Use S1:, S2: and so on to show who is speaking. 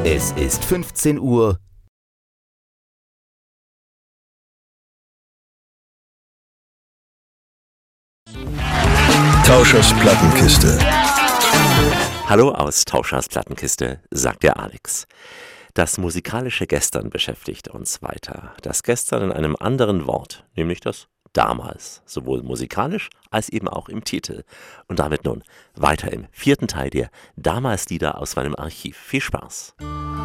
S1: Es ist 15 Uhr.
S2: Tauschers Plattenkiste.
S3: Hallo aus Tauschers Plattenkiste, sagt der Alex. Das musikalische Gestern beschäftigt uns weiter. Das Gestern in einem anderen Wort, nämlich das damals, sowohl musikalisch als eben auch im Titel. Und damit nun weiter im 4. Teil der Damals-Lieder aus meinem Archiv. Viel Spaß!